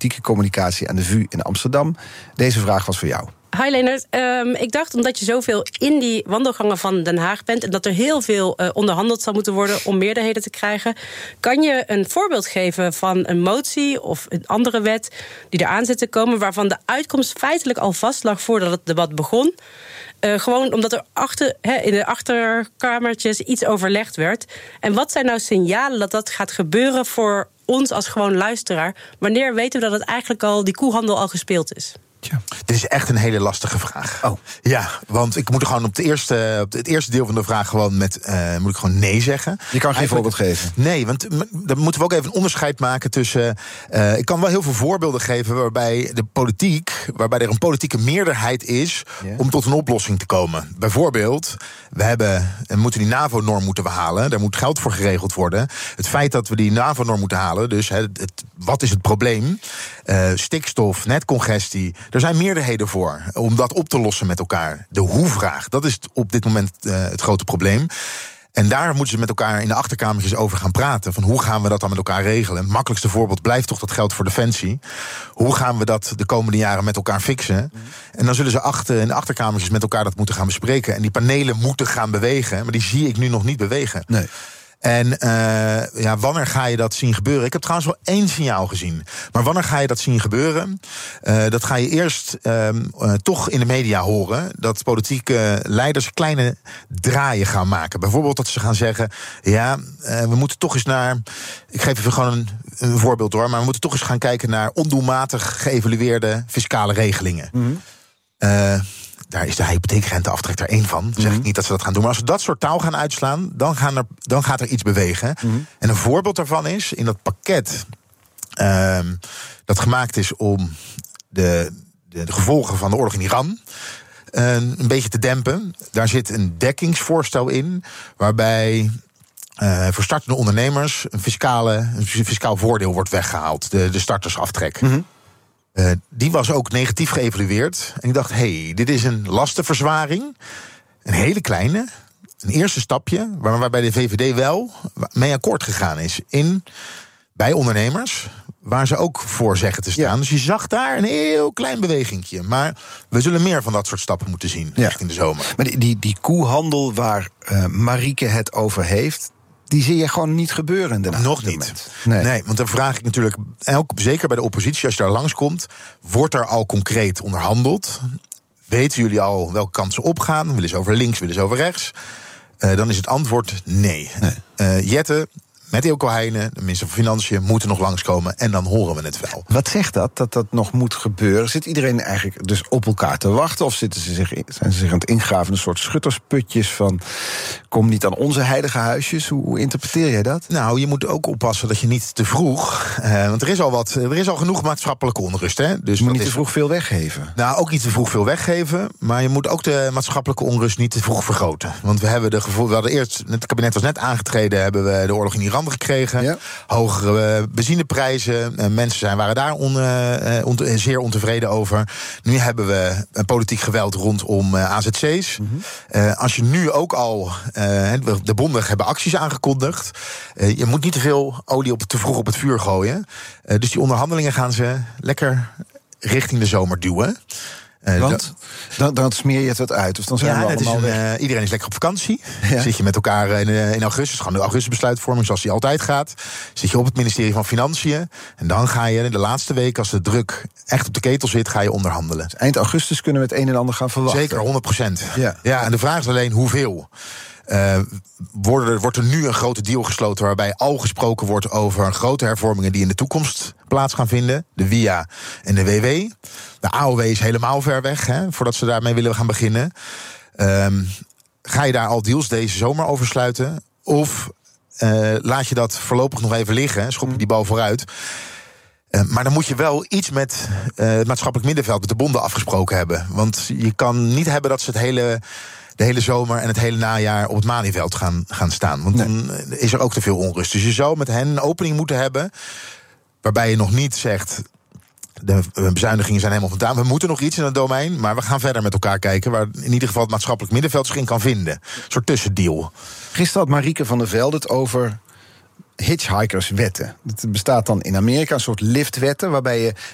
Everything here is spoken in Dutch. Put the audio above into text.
politieke communicatie aan de VU in Amsterdam. Deze vraag was voor jou. Hi Leonard, ik dacht omdat je zoveel in die wandelgangen van Den Haag bent en dat er heel veel onderhandeld zal moeten worden om meerderheden te krijgen, kan je een voorbeeld geven van een motie of een andere wet die eraan zit te komen waarvan de uitkomst feitelijk al vast lag voordat het debat begon? Gewoon omdat er in de achterkamertjes iets overlegd werd. En wat zijn nou signalen dat dat gaat gebeuren voor ons als gewoon luisteraar? Wanneer weten we dat het eigenlijk al die koehandel al gespeeld is? Tja. Dit is echt een hele lastige vraag. Oh. Ja, want ik moet er gewoon op het eerste deel van de vraag gewoon moet ik gewoon nee zeggen. Je kan geen voorbeeld geven. Nee, want dan moeten we ook even een onderscheid maken tussen. Ik kan wel heel veel voorbeelden geven waarbij er een politieke meerderheid is om tot een oplossing te komen. Bijvoorbeeld, we moeten die NAVO-norm moeten halen. Daar moet geld voor geregeld worden. Het feit dat we die NAVO-norm moeten halen, dus wat is het probleem? Stikstof, netcongestie. Er zijn meerderheden voor om dat op te lossen met elkaar. De hoe-vraag, dat is op dit moment het grote probleem. En daar moeten ze met elkaar in de achterkamertjes over gaan praten. Van hoe gaan we dat dan met elkaar regelen? Het makkelijkste voorbeeld blijft toch dat geld voor Defensie. Hoe gaan we dat de komende jaren met elkaar fixen? En dan zullen ze in de achterkamertjes met elkaar dat moeten gaan bespreken. En die panelen moeten gaan bewegen. Maar die zie ik nu nog niet bewegen. Nee. En wanneer ga je dat zien gebeuren? Ik heb trouwens wel 1 signaal gezien. Maar wanneer ga je dat zien gebeuren? Dat ga je eerst toch in de media horen. Dat politieke leiders kleine draaien gaan maken. Bijvoorbeeld dat ze gaan zeggen, we moeten toch eens naar. Ik geef even gewoon een voorbeeld hoor. Maar we moeten toch eens gaan kijken naar ondoelmatig geëvalueerde fiscale regelingen. Mm-hmm. Daar is de hypotheekrenteaftrek er 1 van. Zeg ik niet dat ze dat gaan doen. Maar als ze dat soort taal gaan uitslaan, dan gaat er iets bewegen. Mm-hmm. En een voorbeeld daarvan is, in dat pakket dat gemaakt is om de gevolgen van de oorlog in Iran een beetje te dempen. Daar zit een dekkingsvoorstel in, waarbij voor startende ondernemers een fiscaal voordeel wordt weggehaald. De startersaftrek. Mm-hmm. Die was ook negatief geëvalueerd. En ik dacht, dit is een lastenverzwaring. Een hele kleine. Een eerste stapje. Waarbij de VVD wel mee akkoord gegaan is. Bij ondernemers. Waar ze ook voor zeggen te staan. Ja. Dus je zag daar een heel klein bewegingje. Maar we zullen meer van dat soort stappen moeten zien richting de zomer. Maar die koehandel waar Marieke het over heeft, die zie je gewoon niet gebeuren daarna. Nog niet. Nee, want dan vraag ik natuurlijk, zeker bij de oppositie, als je daar langskomt, wordt er al concreet onderhandeld? Weten jullie al welke kansen opgaan? Willen ze over links, willen ze over rechts? Dan is het antwoord nee. Jette met Eelco Heijnen, de minister van Financiën, moeten nog langskomen en dan horen we het wel. Wat zegt dat nog moet gebeuren? Zit iedereen eigenlijk dus op elkaar te wachten? Of zijn ze zich aan het ingraven in een soort schuttersputjes van kom niet aan onze heilige huisjes? Hoe interpreteer jij dat? Nou, je moet ook oppassen dat je niet te vroeg, want er is al genoeg maatschappelijke onrust. Hè? Dus je moet niet te vroeg veel weggeven. Nou, ook niet te vroeg veel weggeven, maar je moet ook de maatschappelijke onrust niet te vroeg vergroten. Want we hadden eerst, het kabinet was net aangetreden, hebben we de oorlog in Iran gekregen. Ja. Hogere benzineprijzen. Mensen waren daar zeer ontevreden over. Nu hebben we politiek geweld rondom AZC's. Mm-hmm. Als je nu ook al de bonden hebben acties aangekondigd. Je moet niet te veel olie te vroeg op het vuur gooien. Dus die onderhandelingen gaan ze lekker richting de zomer duwen. Want dan smeer je het wat uit. Dus dan zijn we allemaal iedereen is lekker op vakantie. Ja. Zit je met elkaar in augustus, gewoon de augustusbesluitvorming zoals die altijd gaat. Zit je op het ministerie van Financiën. En dan ga je in de laatste week, als de druk echt op de ketel zit, ga je onderhandelen. Dus eind augustus kunnen we het een en ander gaan verwachten. Zeker, 100%. Ja, en de vraag is alleen hoeveel. Wordt er nu een grote deal gesloten waarbij al gesproken wordt over grote hervormingen die in de toekomst plaats gaan vinden. De WIA en de WW. De AOW is helemaal ver weg, voordat ze daarmee willen gaan beginnen. Ga je daar al deals deze zomer over sluiten? Of laat je dat voorlopig nog even liggen, schop je die bal vooruit? Maar dan moet je wel iets met het maatschappelijk middenveld, met de bonden afgesproken hebben. Want je kan niet hebben dat ze de hele zomer en het hele najaar op het Malieveld gaan staan. Want dan is er ook te veel onrust. Dus je zou met hen een opening moeten hebben waarbij je nog niet zegt, de bezuinigingen zijn helemaal vandaan. We moeten nog iets in het domein, maar we gaan verder met elkaar kijken waar in ieder geval het maatschappelijk middenveld zich in kan vinden. Een soort tussendeal. Gisteren had Marieke van der Velde het over hitchhikerswetten. Het bestaat dan in Amerika een soort liftwetten waarbij je